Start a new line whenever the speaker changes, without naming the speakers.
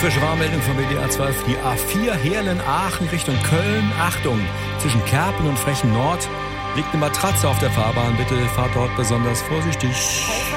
Frische Warnmeldung von WDR 12. Die A4 Heerlen-Aachen Richtung Köln. Achtung, zwischen Kerpen und Frechen Nord liegt eine Matratze auf der Fahrbahn. Bitte fahrt dort besonders vorsichtig.